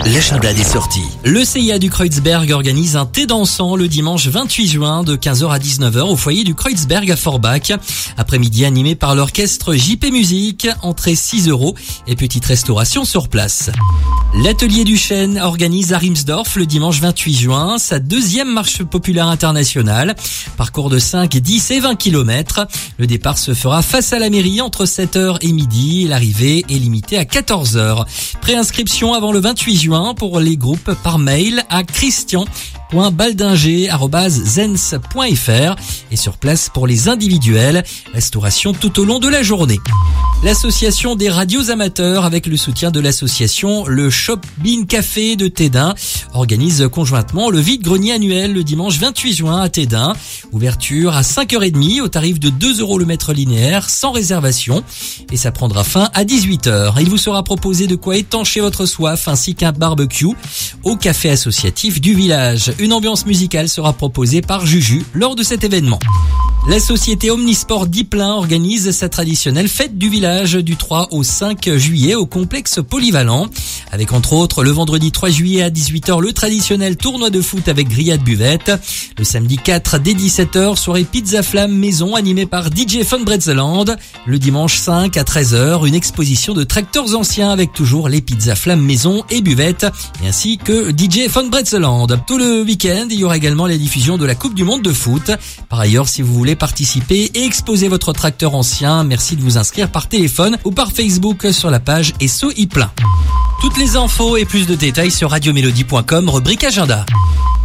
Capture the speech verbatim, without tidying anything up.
l'agenda des sorties. Le C I A du Kreuzberg organise un thé dansant le dimanche vingt-huit juin de quinze heures à dix-neuf heures au foyer du Kreuzberg à Forbach. Après-midi animé par l'orchestre J P Musique, entrée six euros et petite restauration sur place. L'Atelier du Chêne organise à Rimsdorf le dimanche vingt-huit juin sa deuxième marche populaire internationale. Parcours de cinq, dix et vingt kilomètres. Le départ se fera face à la mairie entre sept heures et midi. L'arrivée est limitée à quatorze heures. Préinscription avant le vingt-huit juin pour les groupes par mail à christian point baldinger arobase zens point f r et sur place pour les individuels. Restauration tout au long de la journée. L'association des radios amateurs, avec le soutien de l'association Le Shopping Café de Tédin, organise conjointement le vide-grenier annuel le dimanche vingt-huit juin à Tédin. Ouverture à cinq heures trente au tarif de deux euros le mètre linéaire sans réservation et ça prendra fin à dix-huit heures. Il vous sera proposé de quoi étancher votre soif ainsi qu'un barbecue au café associatif du village. Une ambiance musicale sera proposée par Juju lors de cet événement. La société Omnisport Dipplin organise sa traditionnelle fête du village du trois au cinq juillet au complexe polyvalent. Avec entre autres le vendredi trois juillet à dix-huit heures le traditionnel tournoi de foot avec grillade buvette. Le samedi quatre dès dix-sept heures soirée pizza flamme maison animée par D J Von Bretzeland. Le dimanche cinq à treize heures une exposition de tracteurs anciens avec toujours les pizzas flamme maison et buvette et ainsi que D J Von Bretzeland. Tout le week-end il y aura également la diffusion de la Coupe du Monde de foot. Par ailleurs, si vous voulez participer et exposer votre tracteur ancien, merci de vous inscrire par téléphone ou par Facebook sur la page S O I Plein. Toutes les infos et plus de détails sur radio mélodie point com, rubrique agenda.